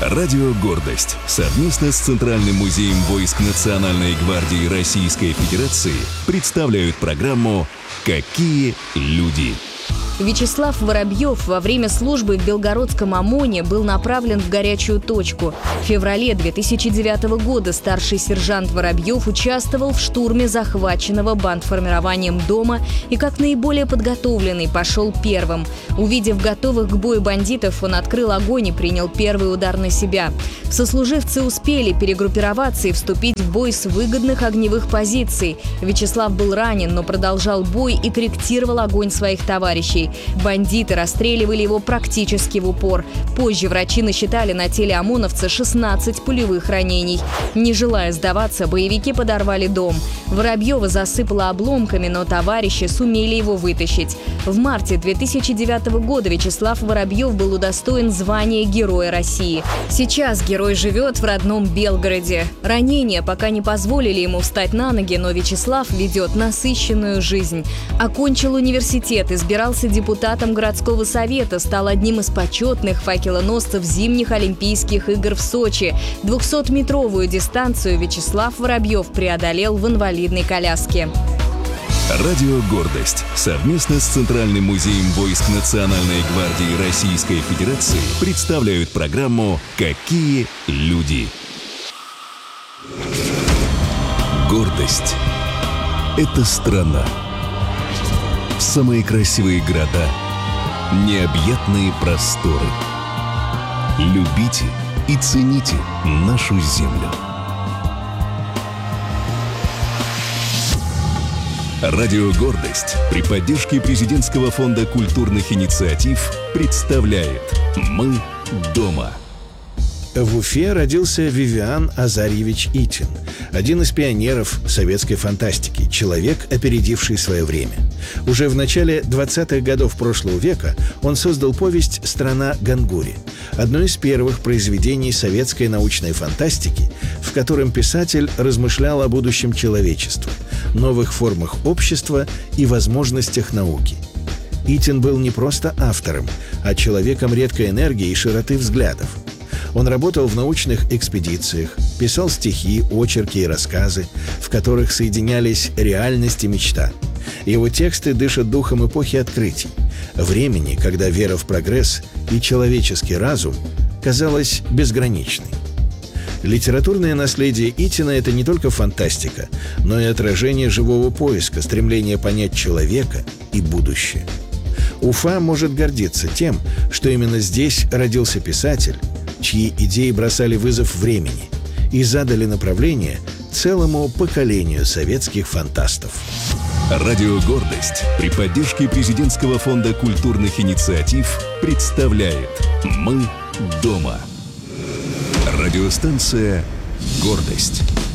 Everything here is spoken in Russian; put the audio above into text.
Радио «Гордость» совместно с Центральным музеем войск Национальной гвардии Российской Федерации представляют программу «Какие люди?». Вячеслав Воробьев во время службы в Белгородском ОМОНе был направлен в горячую точку. В феврале 2009 года старший сержант Воробьев участвовал в штурме захваченного бандформированием дома и как наиболее подготовленный пошел первым. Увидев готовых к бою бандитов, он открыл огонь и принял первый удар на себя. Сослуживцы успели перегруппироваться и вступить в бой с выгодных огневых позиций. Вячеслав был ранен, но продолжал бой и корректировал огонь своих товарищей. Бандиты расстреливали его практически в упор. Позже врачи насчитали на теле ОМОНовца 16 пулевых ранений. Не желая сдаваться, боевики подорвали дом. Воробьева засыпало обломками, но товарищи сумели его вытащить. В марте 2009 года Вячеслав Воробьев был удостоен звания Героя России. Сейчас герой живет в родном Белгороде. Ранения пока не позволили ему встать на ноги, но Вячеслав ведет насыщенную жизнь. Окончил университет, избирался депутатом городского совета, стал одним из почетных факелоносцев зимних Олимпийских игр в Сочи. 200-метровую дистанцию Вячеслав Воробьев преодолел в инвалидной коляске. Радио «Гордость» совместно с Центральным музеем войск Национальной гвардии Российской Федерации представляют программу «Какие люди?». Гордость – это страна. Самые красивые города, необъятные просторы. Любите и цените нашу землю. Радио «Гордость» при поддержке Президентского фонда культурных инициатив представляет «Мы дома». В Уфе родился Вивиан Азарьевич Итин, один из пионеров советской фантастики, человек, опередивший свое время. Уже в начале 20-х годов прошлого века он создал повесть «Страна Гангури», одно из первых произведений советской научной фантастики, в котором писатель размышлял о будущем человечества, новых формах общества и возможностях науки. Итин был не просто автором, а человеком редкой энергии и широты взглядов. Он работал в научных экспедициях, писал стихи, очерки и рассказы, в которых соединялись реальность и мечта. Его тексты дышат духом эпохи открытий, времени, когда вера в прогресс и человеческий разум казалась безграничной. Литературное наследие Итина – это не только фантастика, но и отражение живого поиска, стремление понять человека и будущее. Уфа может гордиться тем, что именно здесь родился писатель, чьи идеи бросали вызов времени и задали направление целому поколению советских фантастов. Радио «Гордость» при поддержке Президентского фонда культурных инициатив представляет «Мы дома». Радиостанция «Гордость».